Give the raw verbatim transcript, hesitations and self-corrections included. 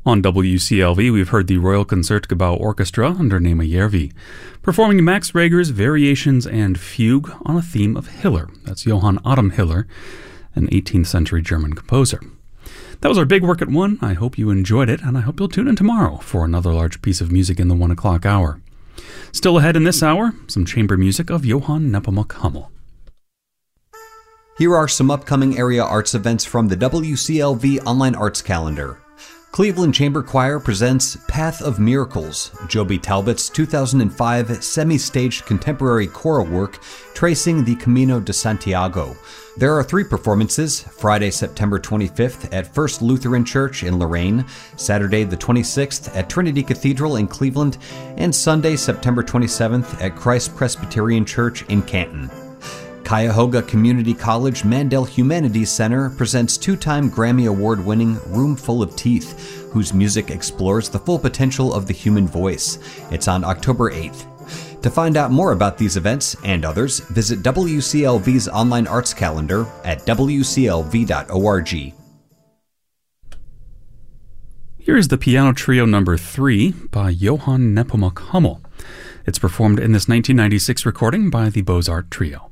On W C L V, we've heard the Royal Concertgebouw Orchestra under Nema Järvi, performing Max Reger's Variations and Fugue on a theme of Hiller. That's Johann Adam Hiller, an eighteenth century German composer. That was our big work at one. I hope you enjoyed it, and I hope you'll tune in tomorrow for another large piece of music in the one o'clock hour. Still ahead in this hour, some chamber music of Johann Nepomuk Hummel. Here are some upcoming area arts events from the W C L V Online Arts Calendar. Cleveland Chamber Choir presents Path of Miracles, Joby Talbot's two thousand five semi-staged contemporary choral work tracing the Camino de Santiago. There are three performances, Friday, September twenty-fifth at First Lutheran Church in Lorain, Saturday the twenty-sixth at Trinity Cathedral in Cleveland, and Sunday, September twenty-seventh at Christ Presbyterian Church in Canton. Cuyahoga Community College Mandel Humanities Center presents two-time Grammy Award-winning Room Full of Teeth, whose music explores the full potential of the human voice. It's on October eighth. To find out more about these events and others, visit W C L V's online arts calendar at w c l v dot org. Here is the piano trio number three by Johann Nepomuk Hummel. It's performed in this nineteen ninety-six recording by the Beaux-Art Trio.